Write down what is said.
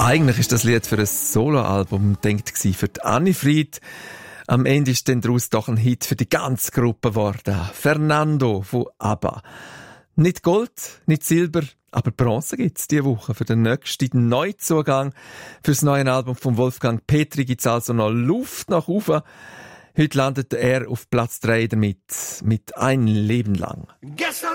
Eigentlich ist das Lied für ein Soloalbum gedacht für die Anni Fried. Am Ende ist dann daraus doch ein Hit für die ganze Gruppe geworden. Fernando von ABBA. Nicht Gold, nicht Silber, aber Bronze gibt's diese Woche. Für den nächsten Neuzugang fürs neue Album von Wolfgang Petri gibt's also noch Luft nach oben. Heute landet er auf Platz 3 damit, mit Ein Leben lang.